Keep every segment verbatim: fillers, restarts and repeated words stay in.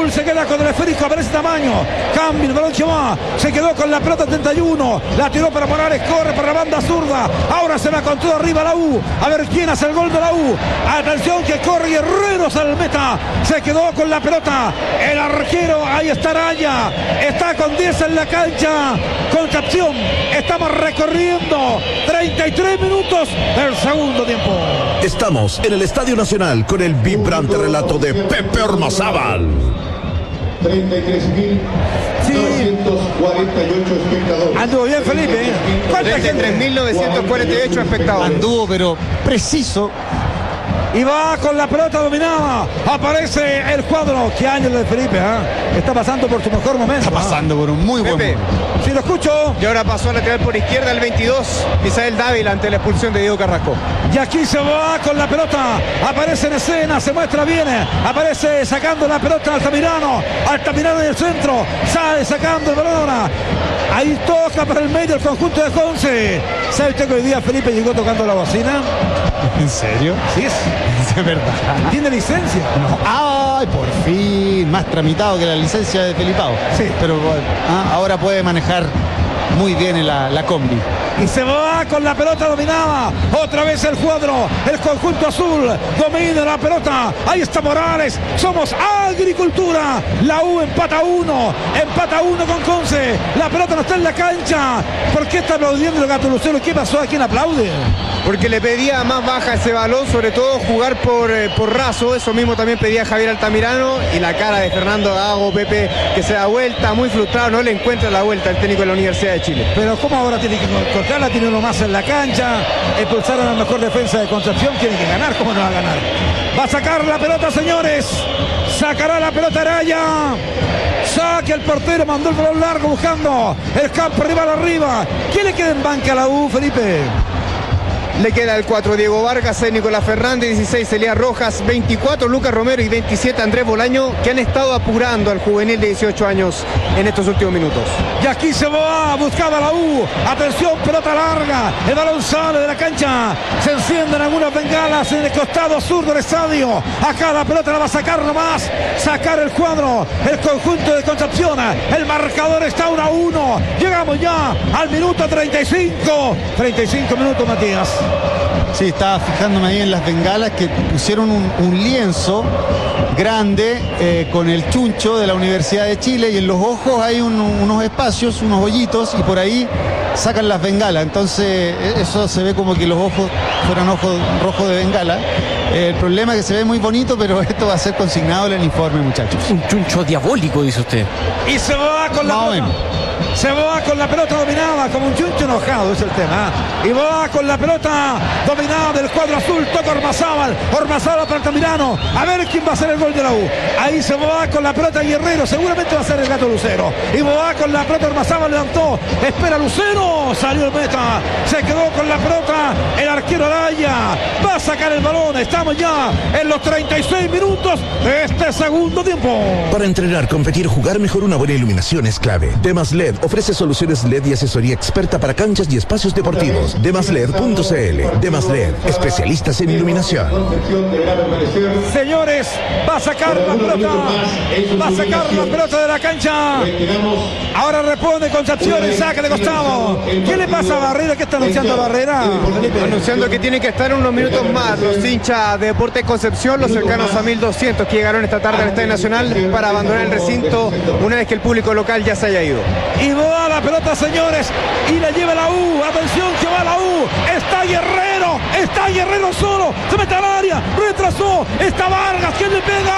Azul se queda con el esférico, aparece Tamaño. Cambia el balón que va. Se quedó con la pelota treinta y uno. La tiró para Morales, corre para la banda zurda. Ahora se va con todo arriba la U. A ver quién hace el gol de la U. Atención que corre Guerreros al meta. Se quedó con la pelota. El arquero, ahí está Araya. Está con diez en la cancha. Concepción. Estamos recorriendo treinta y tres minutos del segundo tiempo. Estamos en el Estadio Nacional con el vibrante relato de Pepe Ormazábal. treinta y tres mil novecientos cuarenta y ocho espectadores. Anduvo bien Felipe. ¿Cuánta gente? treinta y tres mil novecientos cuarenta y ocho espectadores. Anduvo, pero preciso. Y va con la pelota dominada. Aparece el cuadro. Qué año de Felipe, ¿eh? Está pasando por su mejor momento. Está pasando ¿eh? por un muy buen Pepe. momento. Si lo escucho. Y ahora pasó a lateral por izquierda el veintidós, Misael Dávila, ante la expulsión de Diego Carrasco. Y aquí se va con la pelota. Aparece en escena, se muestra bien. Aparece sacando la pelota Altamirano. Altamirano en el centro. Sale sacando el balón. Ahí toca para el medio el conjunto de Conce. ¿Sabe usted que hoy día Felipe llegó tocando la bocina? ¿En serio? Sí, es. Es verdad. ¿Tiene licencia? No. ¡Ay, por fin! Más tramitado que la licencia de Felipao. Sí. Pero ah, ahora puede manejar muy bien la, la combi. Y se va con la pelota dominada. Otra vez el cuadro. El conjunto azul domina la pelota. Ahí está Morales. Somos Agricultura. La U empata uno. Empata uno con Conce. La pelota no está en la cancha. ¿Por qué está aplaudiendo el Gato Lucero? ¿Qué pasó? ¿A quién aplaude? Porque le pedía más baja ese balón, sobre todo jugar por, eh, por raso. Eso mismo también pedía Javier Altamirano. Y la cara de Fernando Gago, Pepe, que se da vuelta, muy frustrado. No le encuentra la vuelta al técnico de la Universidad de Chile. Pero ¿cómo ahora tiene que cortarla? Tiene uno más en la cancha. Expulsaron a la mejor defensa de Concepción. Tiene que ganar. ¿Cómo no va a ganar? Va a sacar la pelota, señores. Sacará la pelota Araya. Saque el portero. Mandó el balón largo buscando el campo rival arriba. ¿Quién le queda en banca a la U, Felipe? Le queda el cuatro Diego Vargas, seis Nicolás Fernández, dieciséis Elías Rojas, veinticuatro Lucas Romero y veintisiete Andrés Bolaño, que han estado apurando al juvenil de dieciocho años en estos últimos minutos. Y aquí se va, buscaba la U. Atención, pelota larga. El balón sale de la cancha. Se encienden algunas bengalas en el costado sur del estadio. Acá la pelota la va a sacar nomás. Sacar el cuadro. El conjunto de Concepción. El marcador está uno a uno. Llegamos ya al minuto treinta y cinco. treinta y cinco minutos, Matías. Sí, estaba fijándome ahí en las bengalas que pusieron un, un lienzo grande eh, con el chuncho de la Universidad de Chile y en los ojos hay un, unos espacios, unos hoyitos y por ahí sacan las bengalas. Entonces eso se ve como que los ojos fueran ojos rojos de bengala. Eh, el problema es que se ve muy bonito, pero esto va a ser consignado en el informe, muchachos. Un chuncho diabólico, dice usted. Y se va con la pelota. Se va con la pelota dominada, como un chuncho enojado, es el tema. Y va con la pelota dominada del cuadro azul. Toca Ormazábal. Ormazábal para Altamirano. A ver quién va a hacer el gol de la U. Ahí se va con la pelota Guerrero. Seguramente va a ser el Gato Lucero. Y va con la pelota Ormazábal. Levantó. Espera Lucero. Salió el meta. Se quedó con la pelota el arquero Araya. Va a sacar el balón. Estamos ya en los treinta y seis minutos de este segundo tiempo. Para entrenar, competir, jugar mejor, una buena iluminación es clave. Demas L E D ofrece soluciones L E D y asesoría experta para canchas y espacios deportivos. demas led punto c l. Demas L E D, especialistas en iluminación. Señores, va a sacar la pelota. Va a sacar la pelota de la cancha. Ahora repone Concepción el saque de costado. ¿Qué le pasa a Barrera? ¿Qué está anunciando Barrera? Anunciando que tiene que estar unos minutos más los hinchas de Deportes Concepción, los cercanos a mil doscientos que llegaron esta tarde al Estadio Nacional para abandonar el recinto una vez que el público local ya se haya ido. Y va la pelota, señores, y la lleva la U. Atención que va la U. Está Guerrero, está Guerrero solo. Se mete al área, retrasó. Está Vargas, ¿quién le pega?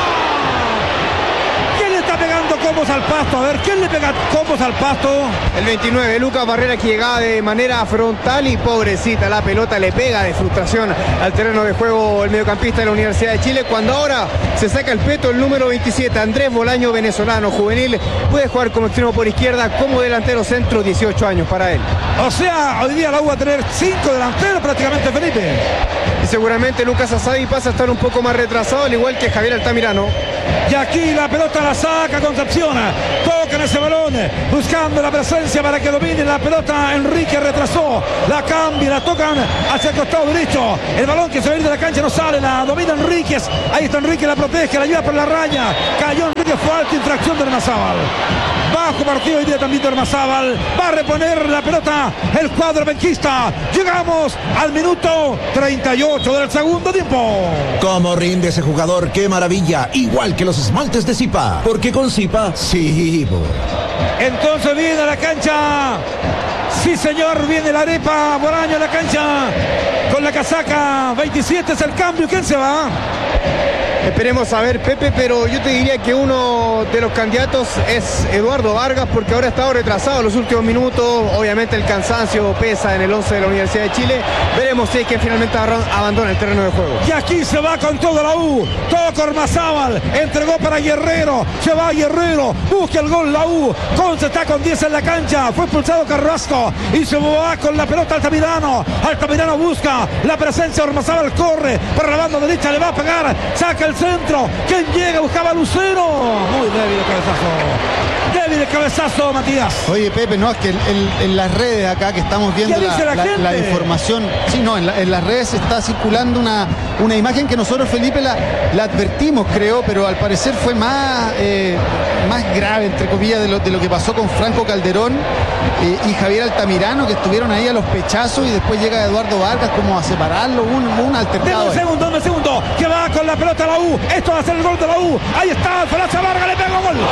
¿Quién le está pegando combos al pasto? A ver, ¿quién le pega combos al pasto? El veintinueve, Lucas Barrera, que llegaba de manera frontal y pobrecita, la pelota le pega de frustración al terreno de juego el mediocampista de la Universidad de Chile, cuando ahora se saca el peto el número veintisiete, Andrés Bolaño, venezolano, juvenil, puede jugar como extremo por izquierda, como delantero centro, dieciocho años para él. O sea, hoy día la U va a tener cinco delanteros prácticamente, Felipe. Y seguramente Lucas Asadi pasa a estar un poco más retrasado, al igual que Javier Altamirano. Y aquí la pelota la saca Concepción. Tocan ese balón, buscando la presencia para que domine la pelota. Enrique retrasó, la cambia, la tocan hacia el costado derecho. El balón que se va a ir de la cancha no sale, la domina Enríquez. Ahí está Enrique, la protege, la lleva por la raya. Cayó Enrique reacción de Ormazábal. Bajo partido hoy día también de Ormazábal. Va a reponer la pelota el cuadro benquista. Llegamos al minuto treinta y ocho del segundo tiempo. ¿Cómo rinde ese jugador? ¡Qué maravilla! Igual que los esmaltes de Zipa. Porque con Zipa, sí. Bo. Entonces viene a la cancha. Sí, señor, viene la arepa. Boraño a la cancha. Con la casaca veintisiete es el cambio. ¿Quién se va? Esperemos a ver, Pepe, pero yo te diría que uno de los candidatos es Eduardo Vargas, porque ahora ha estado retrasado en los últimos minutos. Obviamente el cansancio pesa en el once de la Universidad de Chile. Veremos si es que finalmente abandona el terreno de juego. Y aquí se va con todo la U. Todo Ormazábal. Entregó para Guerrero. Se va Guerrero. Busca el gol la U. Conce está con diez en la cancha. Fue expulsado Carrasco. Y se va con la pelota Altamirano. Altamirano busca la presencia. Ormazábal corre para la banda derecha. Le va a pegar. Saca el centro. ¿Quién llega? Buscaba a Lucero. Muy débil el cabezazo. Débil el cabezazo, Matías. Oye, Pepe, no, es que en, en, en las redes acá que estamos viendo la, la, la, la información. Sí, no, en, la, en las redes está circulando una, una imagen que nosotros, Felipe, la, la advertimos, creo, pero al parecer fue más, eh, más grave, entre comillas, de lo, de lo que pasó con Franco Calderón eh, y Javier Altamirano, que estuvieron ahí a los pechazos y después llega Eduardo Vargas como a separarlo, un, un altercado. Un segundo, un segundo, que va con la pelota a la U. Esto va a ser el gol de la U. Ahí está, Felaza Vargas, le pega gol.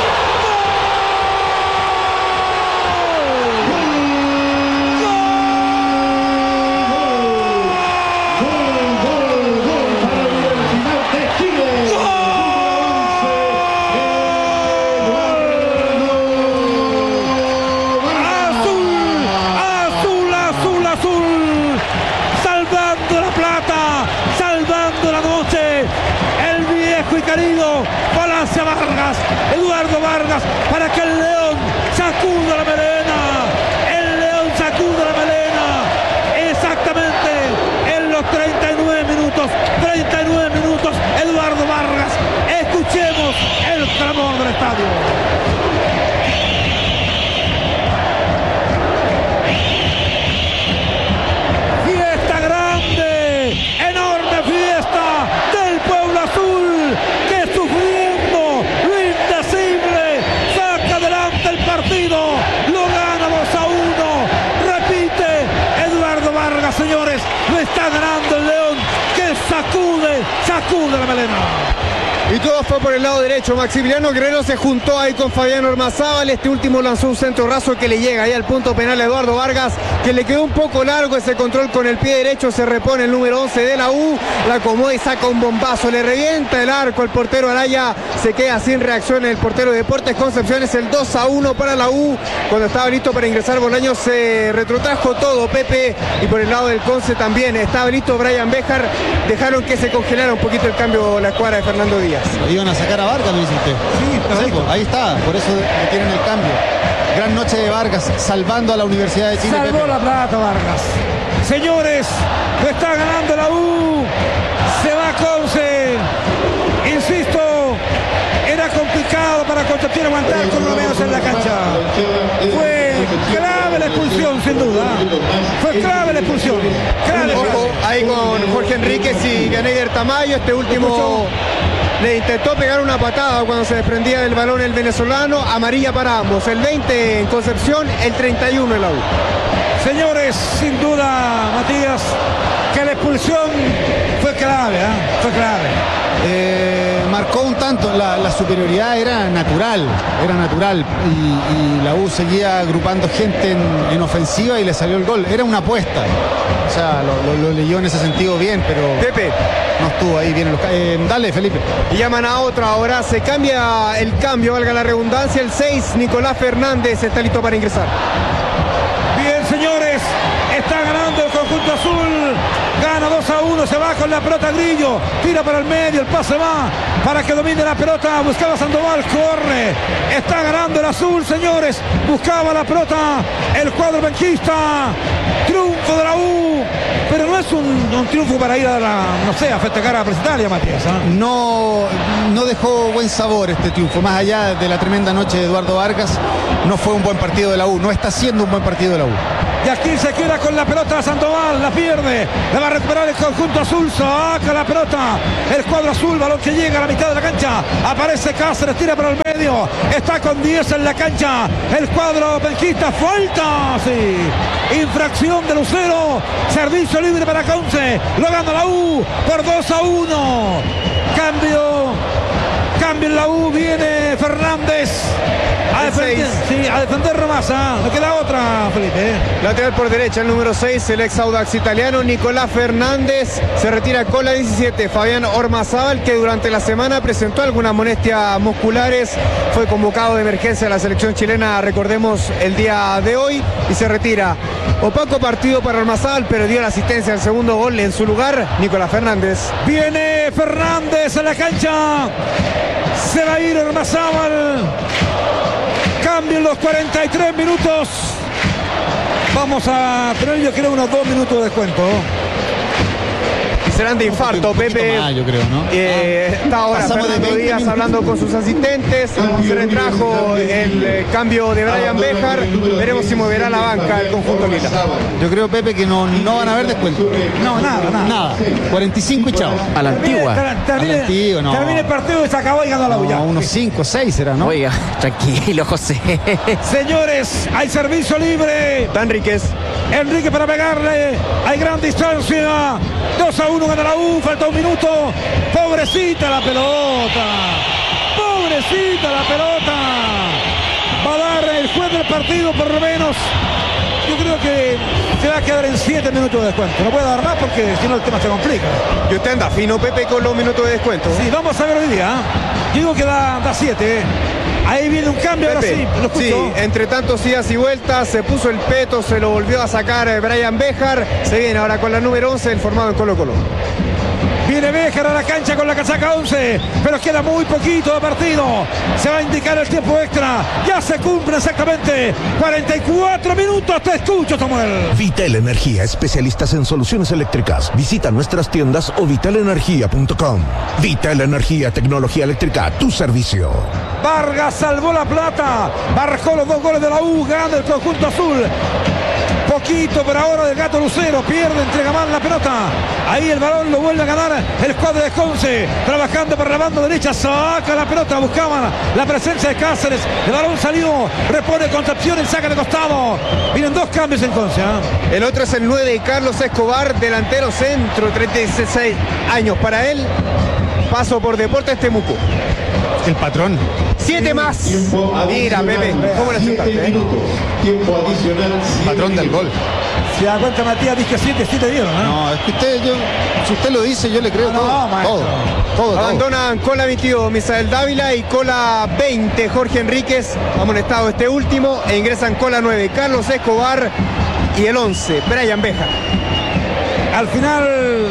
Palacia Vargas, Eduardo Vargas, para que el León sacuda la melena. El León sacuda la melena. Exactamente en los treinta y nueve minutos. treinta y nueve minutos, Eduardo Vargas. Escuchemos el clamor del estadio. Fiesta grande, enorme fiesta del pueblo azul. Lo gana dos a uno. Repite Eduardo Vargas, señores. Lo está ganando el León, que sacude, sacude la melena. Y todo fue por el lado derecho. Maximiliano Guerrero se juntó ahí con Fabián Ormazábal. Este último lanzó un centro raso que le llega ahí al punto penal a Eduardo Vargas, que le quedó un poco largo ese control con el pie derecho. Se repone el número once de la U, la acomoda y saca un bombazo. Le revienta el arco el portero Araya. Se queda sin reacción el portero de Deportes Concepción. Es el dos a uno para la U. Cuando estaba listo para ingresar Bolaños se retrotrajo todo, Pepe. Y por el lado del Conce también estaba listo Brian Béjar. Dejaron que se congelara un poquito el cambio la escuadra de Fernando Díaz. Iban a sacar a Vargas, me dice usted. Sí, sí pues, ahí está, por eso tienen el cambio. Gran noche de Vargas, salvando a la Universidad de Chile. Salvó Pepe. la plata Vargas. Señores, lo está ganando la U. Se va Conce. Insisto, era complicado para Concepción aguantar con lo menos en la cancha. Fue clave la expulsión, sin duda. Fue clave la expulsión. Clave, Ojo, clave. ahí con Jorge Enríquez y Ganeider Tamayo. Este último le intentó pegar una patada cuando se desprendía del balón el venezolano. Amarilla para ambos. El veinte en Concepción, el treinta y uno en la U. Señores, sin duda, Matías, que la expulsión fue clave, ¿eh? Fue clave. Eh, marcó un tanto, la, la superioridad era natural, era natural y, y la U seguía agrupando gente en, en ofensiva y le salió el gol, era una apuesta, o sea, lo, lo, lo leyó en ese sentido bien, pero Pepe, no estuvo ahí bien en los... Eh, dale, Felipe. y llaman a otra, ahora se cambia el cambio, valga la redundancia, el seis, Nicolás Fernández está listo para ingresar. Bien, señores, está ganando el conjunto azul. Gana dos a uno, se va con la pelota Grillo, tira para el medio, el pase va para que domine la pelota, buscaba Sandoval, corre, está ganando el azul, señores, buscaba la pelota el cuadro benquista, triunfo de la U, pero no es un, un triunfo para ir a la, no sé, a festejar a Presentalia, Matías, ¿eh? No, no dejó buen sabor este triunfo, más allá de la tremenda noche de Eduardo Vargas, no fue un buen partido de la U, no está siendo un buen partido de la U. Y aquí se queda con la pelota Sandoval, la pierde, la va a recuperar el conjunto azul, saca la pelota, el cuadro azul, balón que llega a la mitad de la cancha, aparece Cáceres, tira para el medio, está con diez en la cancha, el cuadro penquista, falta, sí, infracción de Lucero, servicio libre para Conce, lo gana la U por dos a uno, cambio, cambio en la U, viene Fernández. A defender, sí, a defender Romasa, no queda otra, Felipe. Lateral por derecha, el número seis, el ex Audax italiano, Nicolás Fernández. Se retira con la diecisiete, Fabián Ormazábal, que durante la semana presentó algunas molestias musculares. Fue convocado de emergencia a la selección chilena, recordemos, el día de hoy. Y se retira. Opaco partido para Ormazábal, pero dio la asistencia al segundo gol. En su lugar, Nicolás Fernández. Viene Fernández a la cancha. Se va a ir Ormazábal. Cambio en los cuarenta y tres minutos. Vamos a tener, yo creo, unos dos minutos de descuento. Y serán de infarto, un Pepe. Más, yo creo, ¿no? Eh, está ahora Pasamos de Fernando veinte Díaz minutos. hablando con sus asistentes. Se retrajo el eh, cambio de Brian Béjar. Veremos si moverá la banca el conjunto lila. Yo creo, Pepe, que no, no van a haber descuento. No, nada, nada. Nada. cuarenta y cinco y chao. A la antigua. Termine, A la antigua, no. termine el partido y se acabó y ganó la U. Ya. No, unos cinco, seis será, ¿no? Oiga, tranquilo, José. Señores, hay servicio libre. Enríquez. Enrique para pegarle. Hay gran distancia. dos a uno gana la U. Falta un minuto. Pobrecita la pelota. Pobrecita la pelota. Va a dar el juez del partido por lo menos. Yo creo que se va a quedar en siete minutos de descuento. No puede dar más porque si no el tema se complica. Y usted anda fino, Pepe, con los minutos de descuento. Sí, vamos a ver hoy día. Yo digo que da, da siete. Ahí viene un cambio, ahora Pepe, sí, lo escucho. sí, entre tantos idas y vueltas, se puso el peto, se lo volvió a sacar eh, Brian Béjar. Se viene ahora con la número once, el formado en Colo Colo. Viene Béjar a la cancha con la casaca once, pero queda muy poquito de partido. Se va a indicar el tiempo extra. Ya se cumple exactamente cuarenta y cuatro minutos. Te escucho, Samuel. Vital Energía, especialistas en soluciones eléctricas. Visita nuestras tiendas o vital energía punto com. Vital Energía, tecnología eléctrica, tu servicio. Vargas salvó la plata. Marcó los dos goles de la U. Gana el conjunto azul. Poquito por ahora del Gato Lucero, pierde, entrega mal la pelota. Ahí el balón lo vuelve a ganar el cuadro de Conce, trabajando por la banda derecha, saca la pelota, buscaban la presencia de Cáceres, el balón salió, repone Concepción, el saca de costado. Vienen dos cambios en Conce, ¿eh? El otro es el nueve, Carlos Escobar, delantero centro, treinta y seis años para él. Paso por Deportes Temuco. El patrón. Siete más. Tiempo Mira, adicional, Pepe, ¿cómo le siete asentaste, eh? minutos. Tiempo adicional. siete Patrón del minutos. gol. Se da cuenta Matías, dije siete, siete dieron, ¿eh? No, es que usted, yo, si usted lo dice, yo le creo No, todo. no, maestro. todo. Todo, todo. Abandonan cola veintidós, Misael Dávila, y cola veinte, Jorge Enríquez, amonestado este último, e ingresan cola nueve, Carlos Escobar, y el once, Brian Béjar. Al final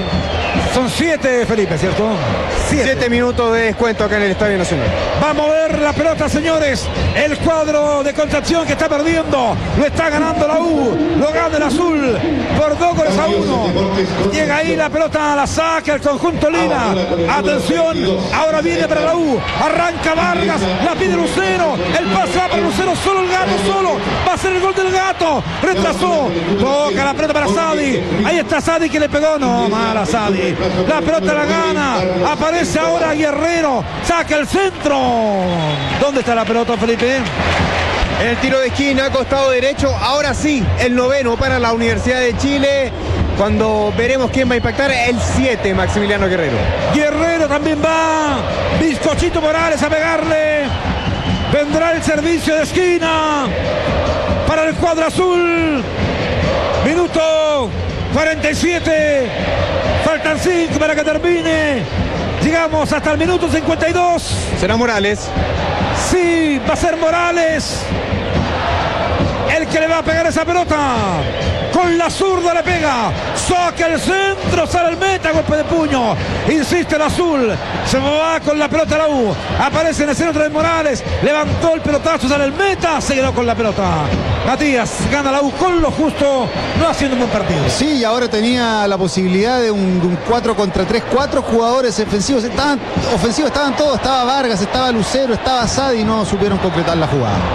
son siete, Felipe, ¿cierto? Siete. Siete minutos de descuento acá en el Estadio Nacional. Va a mover la pelota, señores. El cuadro de Concepción que está perdiendo. Lo está ganando la U. Lo gana el azul por dos goles a uno. Llega ahí la pelota, la saca el conjunto Lina. Atención. Ahora viene para la U. Arranca Vargas. La pide Lucero. El pase va para Lucero. Solo el gato, solo. Va a ser el gol del gato. Retrasó. Toca la pelota para Sadi. Ahí está Sadi que le pegó. No, mala Sadi. La pelota la gana. Aparece ahora Guerrero. Saca el centro. ¿Dónde está la pelota, Felipe? El tiro de esquina, costado derecho. Ahora sí, el noveno para la Universidad de Chile. Cuando veremos quién va a impactar, el siete, Maximiliano Guerrero. Guerrero también va. Bizcochito Morales a pegarle. Vendrá el servicio de esquina para el cuadro azul. Minuto cuarenta y siete. Faltan cinco para que termine. Llegamos hasta el minuto cincuenta y dos. Será Morales. Sí, va a ser Morales el que le va a pegar esa pelota. Con la zurda le pega. Saca el centro, sale el meta, golpe de puño. Insiste el azul. Se va con la pelota la U. Aparece en el centro de Morales. Levantó el pelotazo, sale el meta. Se quedó con la pelota. Matías gana la U con lo justo, no haciendo un buen partido. Sí, y ahora tenía la posibilidad de un, de un cuatro contra tres, cuatro jugadores ofensivos. Estaban, ofensivos estaban todos, estaba Vargas, estaba Lucero, estaba Sadi y no supieron completar la jugada.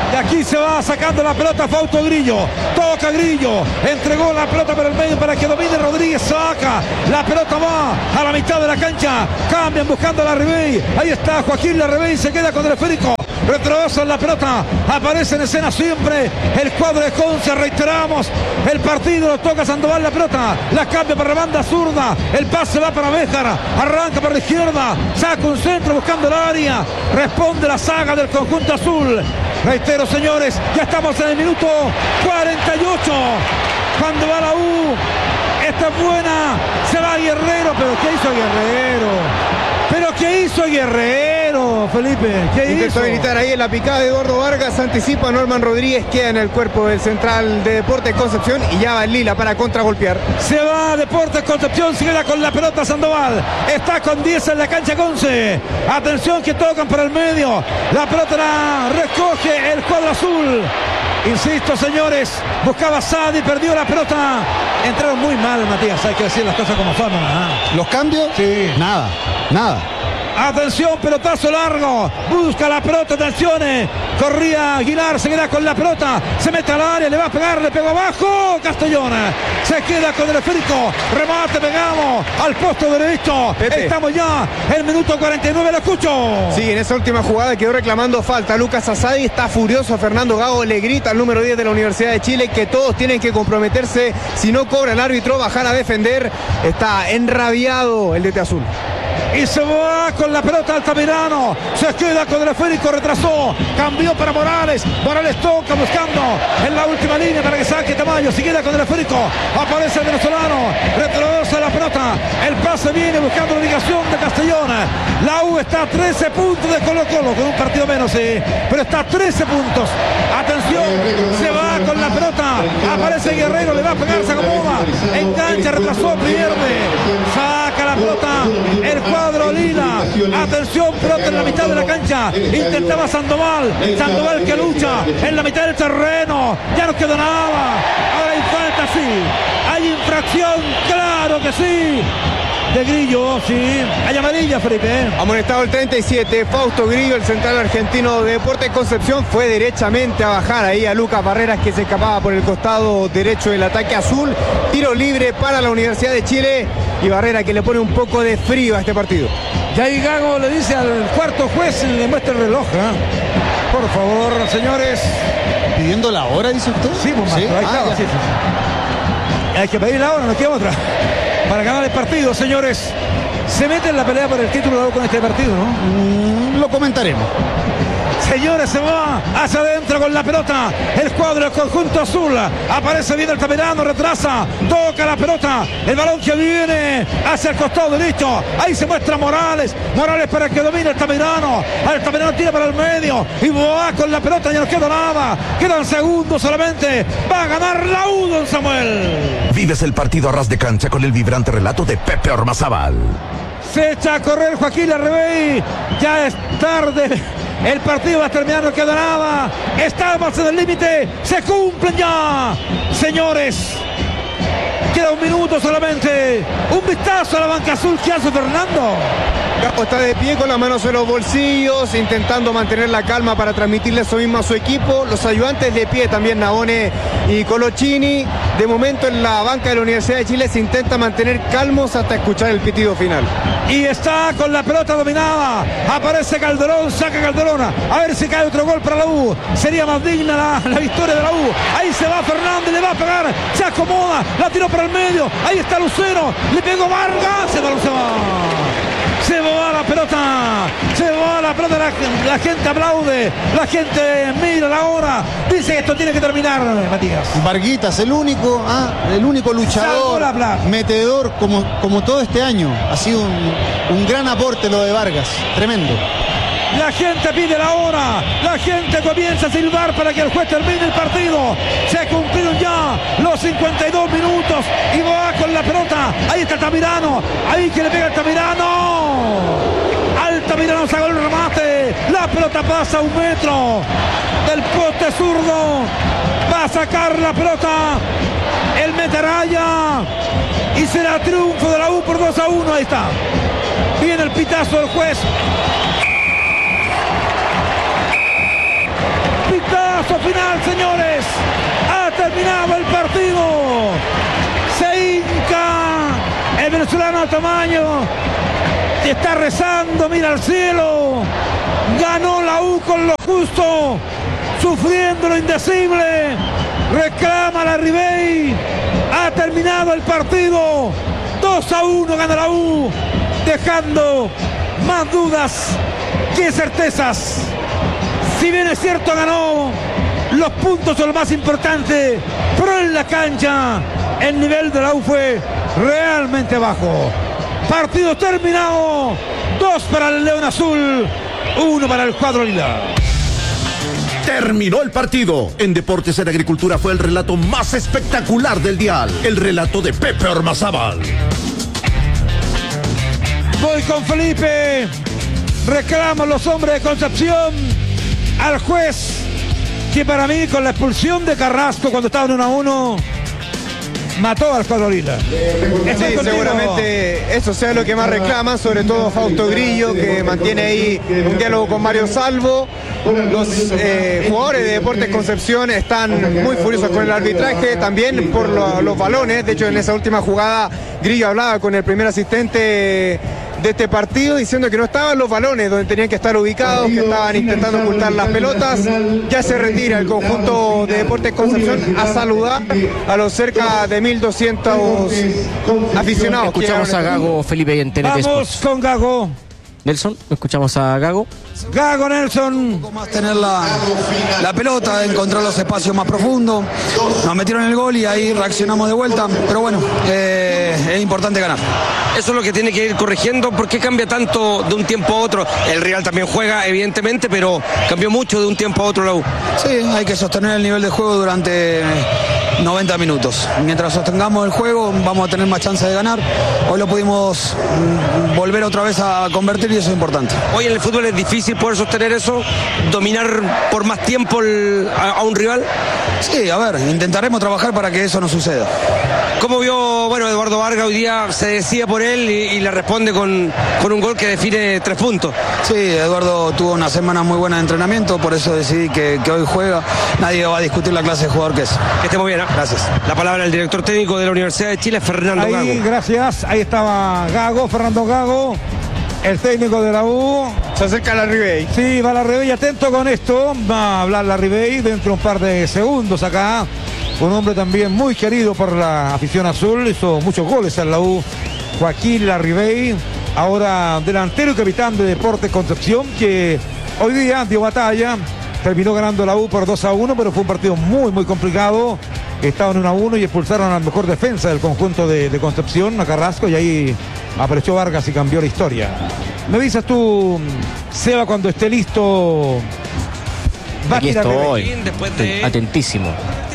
Y aquí se va sacando la pelota Fausto Grillo. Toca Grillo. Entregó la pelota por el medio para que domine Rodríguez. Saca. La pelota va a la mitad de la cancha. Cambian buscando a Larribey. Ahí está Joaquín Larribey. Se queda con el esférico. Retroceso en la pelota. Aparece en escena siempre el cuadro de Conce. Reiteramos. El partido lo toca Sandoval. La pelota la cambia para la banda zurda. El pase va para Béjar. Arranca por la izquierda. Saca un centro buscando el área. Responde la saga del conjunto azul. Reitero, señores, ya estamos en el minuto cuarenta y ocho. Cuando va la U, esta es buena. Se va Guerrero. ¿Pero qué hizo Guerrero? ¿Pero qué hizo Guerrero, Felipe? ¿Qué Intentó hizo? gritar ahí en la picada de Eduardo Vargas. Anticipa Norman Rodríguez. Queda en el cuerpo del central de Deportes Concepción. Y ya va el Lila para contragolpear. Se va Deportes Concepción, se queda con la pelota Sandoval. Está con diez en la cancha Conce. Atención que tocan por el medio. La pelota la recoge el cuadro azul. Insisto, señores, buscaba Sadi, perdió la pelota. Entraron muy mal, Matías, hay que decir las cosas como son. ¿Ah? ¿Los cambios? Sí. Nada, nada. Atención, pelotazo largo. Busca la pelota, atención. Corría Aguilar, se queda con la pelota. Se mete al área, le va a pegar, le pegó abajo. Castellón se queda con el esférico. Remate, pegamos al posto derecho. Pepe. Estamos ya en el minuto cuarenta y nueve, lo escucho. Sí, en esa última jugada quedó reclamando falta Lucas Asadi. Está furioso Fernando Gago. Le grita al número diez de la Universidad de Chile que todos tienen que comprometerse. Si no cobra el árbitro, bajar a defender. Está enrabiado el D T azul. Y se va con la pelota Altamirano. Se queda con el esférico, retrasó. Cambió para Morales. Morales toca buscando en la última línea para que saque Tamayo. Se queda con el esférico. Aparece el venezolano. Retrocede la pelota. El pase viene buscando la ubicación de Castellón. La U está a trece puntos de Colo Colo. Con un partido menos, sí. Pero está a trece puntos. Atención. Se va con la pelota. Aparece Guerrero. Le va a pegar, se acomoda. Engancha, retrasó, pierde. Saca la pelota. El cuadro Lila. Atención, pelota en la mitad de la cancha. Intentaba Sandoval. Sandoval que lucha en la mitad del terreno. Ya no queda nada. Ahora hay falta, sí. Hay infracción, claro que sí. De Grillo, sí. Hay amarilla, Felipe. Amonestado el treinta y siete, Fausto Grillo, el central argentino de Deportes Concepción, fue derechamente a bajar ahí a Lucas Barreras, que se escapaba por el costado derecho del ataque azul. Tiro libre para la Universidad de Chile y Barrera que le pone un poco de frío a este partido. Y ahí Gago le dice al cuarto juez, le muestra el reloj. ¿eh? Por favor, señores. ¿Pidiendo la hora, dice usted? Sí, pues, ¿Sí? ahí Ah, estaba, ya. sí, sí, sí. Hay que pedir la hora, no queda otra. Para ganar el partido, señores. Se mete en la pelea por el título con este partido, ¿no? Mm, lo comentaremos. Señores, se va hacia adentro con la pelota. El cuadro del conjunto azul. Aparece bien el Tamirano, retrasa. Toca la pelota. El balón que viene hacia el costado derecho. Ahí se muestra Morales. Morales para que domine el Tamirano. El Tamirano tira para el medio. Y va con la pelota, ya no queda nada. Quedan segundos solamente. Va a ganar la U, don Samuel. Vives el partido a ras de cancha con el vibrante relato de Pepe Ormazábal. Se echa a correr Joaquín Larribey. Ya es tarde. El partido va a terminar, no queda nada. Estamos en el límite. Se cumplen ya, señores. Queda un minuto solamente. Un vistazo a la banca azul que hace Fernando. Gago está de pie con las manos en los bolsillos, intentando mantener la calma para transmitirle eso mismo a su equipo. Los ayudantes de pie también, Nabone y Colochini. De momento en la banca de la Universidad de Chile se intenta mantener calmos hasta escuchar el pitido final. Y está con la pelota dominada. Aparece Calderón, saca Calderón. A ver si cae otro gol para la U. Sería más digna la, la victoria de la U. Ahí se va Fernández, le va a pegar. Se acomoda, la tiró para el medio. Ahí está Lucero, le pegó Vargas. Se va, se va. Se va la pelota, se va la pelota, la, la gente aplaude, la gente mira la hora, dice que esto tiene que terminar, Matías. Varguitas, el único, ah, el único luchador, Salvó la plaza. metedor como, como todo este año. Ha sido un, un gran aporte lo de Vargas, tremendo. La gente pide la hora, la gente comienza a silbar para que el juez termine el partido. Se cumplieron ya los cincuenta y dos minutos y va con la pelota. Ahí está Tamirano, ahí que le pega el Tamirano. Altamirano sacó el remate, la pelota pasa a un metro del poste zurdo. Va a sacar la pelota el Metaraya y será triunfo de la U por dos a uno. Ahí está, viene el pitazo del juez. final, señores. Ha terminado el partido. Se hinca el venezolano Tamaño. Está rezando, mira al cielo. Ganó la U con lo justo, sufriendo lo indecible. Reclama la Ribey. Ha terminado el partido. dos a uno gana la U, dejando más dudas que certezas. Si bien es cierto, ganó, los puntos son lo más importante, pero en la cancha el nivel de la U fue realmente bajo. Partido terminado. Dos para el León Azul, uno para el cuadro lila. Terminó el partido. En Deportes en Agricultura fue el relato más espectacular del dial. El relato de Pepe Ormazábal. Voy con Felipe. Reclaman los hombres de Concepción al juez, que para mí, con la expulsión de Carrasco cuando estaba en uno a uno, mató al cuadro lila. Sí, seguramente eso sea lo que más reclaman, sobre todo Fausto Grillo, que mantiene ahí un diálogo con Mario Salvo. Los eh, jugadores de Deportes Concepción están muy furiosos con el arbitraje, también por lo, los balones. De hecho, en esa última jugada Grillo hablaba con el primer asistente de este partido diciendo que no estaban los balones donde tenían que estar ubicados, que estaban intentando ocultar las pelotas. Ya se retira el conjunto de Deportes Concepción a saludar a los cerca de mil doscientos aficionados. Escuchamos a Gago, Felipe, en T N T Vamos Sports. con Gago. Nelson, escuchamos a Gago. Gago Nelson. Un poco más tener la, la pelota, encontrar los espacios más profundos. Nos metieron el gol y ahí reaccionamos de vuelta. Pero bueno, eh, es importante ganar. Eso es lo que tiene que ir corrigiendo. ¿Por qué cambia tanto de un tiempo a otro? El rival también juega, evidentemente, pero cambió mucho de un tiempo a otro la U. Sí, hay que sostener el nivel de juego durante noventa minutos. Mientras sostengamos el juego, vamos a tener más chance de ganar. Hoy lo pudimos mm, volver otra vez a convertir y eso es importante. Hoy en el fútbol es difícil poder sostener eso, dominar por más tiempo el, a, a un rival. Sí, a ver, intentaremos trabajar para que eso no suceda. ¿Cómo vio, bueno, Eduardo Vargas hoy día? Se decía por él y, y le responde con, con un gol que define tres puntos. Sí, Eduardo tuvo una semana muy buena de entrenamiento, por eso decidí que, que hoy juega. Nadie va a discutir la clase de jugador que es. Que esté muy bien, ¿eh? Gracias. La palabra del director técnico de la Universidad de Chile, Fernando Ahí, Gago. gracias. Ahí estaba Gago, Fernando Gago, el técnico de la U. Se acerca la Ribey. Sí, va la Ribey, atento con esto. Va a hablar la Ribey dentro de un par de segundos acá. Un hombre también muy querido por la afición azul. Hizo muchos goles en la U. Joaquín Larribey, ahora delantero y capitán de Deportes Concepción, que hoy día dio batalla. Terminó ganando la U por dos a uno, pero fue un partido muy, muy complicado. Estaban uno a uno y expulsaron al mejor defensa del conjunto de, de Concepción, a Carrasco, y ahí apareció Vargas y cambió la historia. Me dices tú, Seba, cuando esté listo, va a Aquí tirar estoy, Ribey. Después de- atentísimo.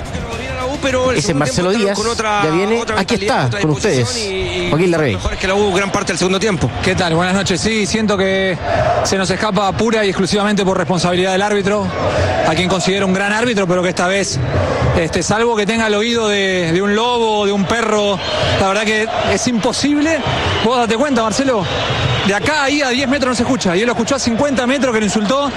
Pero el Ese segundo Marcelo tiempo Díaz con otra, ya viene, otra aquí mentalidad, está, otra con disposición ustedes, y- y Joaquín Larribey. Mejor es que la U gran parte del segundo tiempo. ¿Qué tal? Buenas noches. Sí, siento que se nos escapa pura y exclusivamente por responsabilidad del árbitro, a quien considero un gran árbitro, pero que esta vez, este, salvo que tenga el oído de, de un lobo, de un perro, la verdad que es imposible. Vos date cuenta, Marcelo, de acá ahí a diez metros no se escucha, y él lo escuchó a cincuenta metros que lo insultó.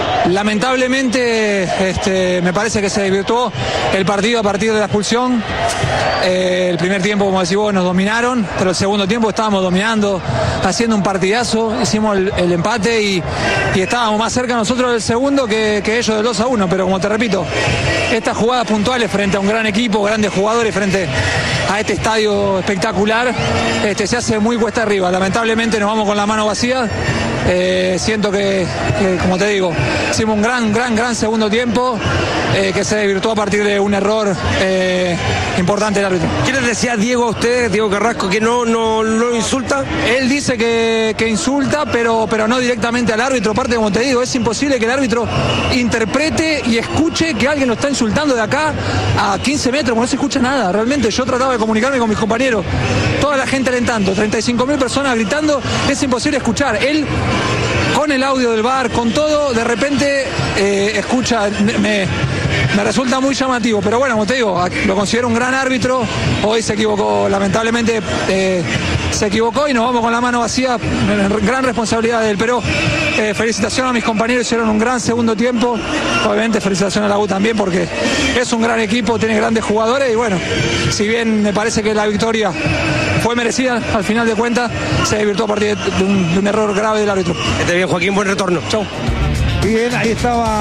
Lamentablemente, este, me parece que se desvirtuó el partido a partir de la expulsión. Eh, el primer tiempo, como decís vos, nos dominaron, pero el segundo tiempo estábamos dominando, haciendo un partidazo, hicimos el, el empate y, y estábamos más cerca nosotros del segundo que, que ellos del dos a uno, pero como te repito, estas jugadas puntuales frente a un gran equipo, grandes jugadores, frente a este estadio espectacular, este, se hace muy cuesta arriba. Lamentablemente nos vamos con la mano vacía. Eh, siento que, que, como te digo, hicimos un gran, gran, gran segundo tiempo eh, que se desvirtuó a partir de un error eh, importante del árbitro. ¿Qué les decía Diego a ustedes, Diego Carrasco, que no, no, no insulta? Él dice que, que insulta, pero, pero no directamente al árbitro. Aparte, como te digo, es imposible que el árbitro interprete y escuche que alguien lo está insultando de acá a quince metros, porque no se escucha nada. Realmente yo trataba de comunicarme con mis compañeros, toda la gente alentando, treinta y cinco mil personas gritando, es imposible escuchar. Él, con el audio del V A R, con todo, de repente eh, escucha, me, me, me resulta muy llamativo. Pero bueno, como te digo, lo considero un gran árbitro. Hoy se equivocó, lamentablemente eh, se equivocó y nos vamos con la mano vacía. Gran responsabilidad de él. Pero eh, felicitaciones a mis compañeros, hicieron un gran segundo tiempo. Obviamente felicitaciones a la U también porque es un gran equipo, tiene grandes jugadores y bueno, si bien me parece que la victoria fue merecida, al final de cuentas se desvirtuó a partir de un, de un error grave del árbitro. Esté bien, Joaquín, buen retorno. Chau. Bien, ahí estaba